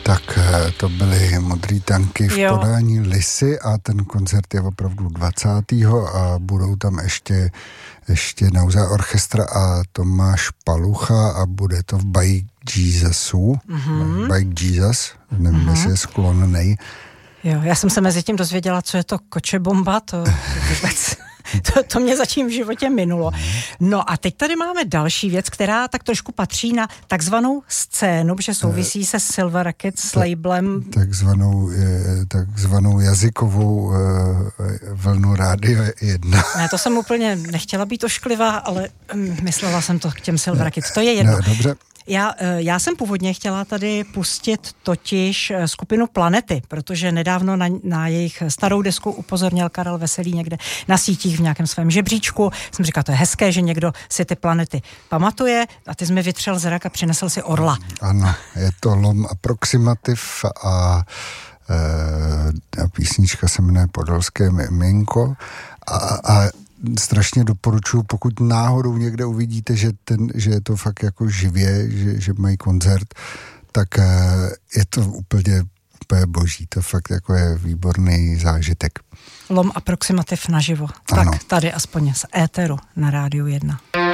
Tak to byly Modrý tanky v podání Lisy a ten koncert je opravdu 20. a budou tam ještě Nauza Orchestra a Tomáš Palucha a bude to v Bike Jesusu. Bike Jesus, nevím, jestli je sklonnej. Jo, já jsem se mezi tím dozvěděla, co je to kočebomba, to vůbec... To mě zatím v životě minulo. No a teď tady máme další věc, která tak trošku patří na takzvanou scénu, protože souvisí se Silver Rocket s labelem. Takzvanou jazykovou vlnu Rádio 1. Ne, to jsem úplně nechtěla být ošklivá, ale myslela jsem to k těm Silver Rocket. To je jedno. No, dobře. Já jsem původně chtěla tady pustit totiž skupinu Planety, protože nedávno na jejich starou desku upozornil Karel Veselý někde na sítích v nějakém svém žebříčku. Jsem říkala, to je hezké, že někdo si ty Planety pamatuje a ty jsi mi vytřel zrak a přinesl si orla. Ano, je to Lom Approximativ a písnička se jmenuje Podolské miminko a strašně doporučuji, pokud náhodou někde uvidíte, že je to fakt jako živě, že mají koncert, tak je to úplně boží. To fakt jako je výborný zážitek. Lom Approximativ naživo. Ano. Tak tady aspoň z éteru na Rádiu 1.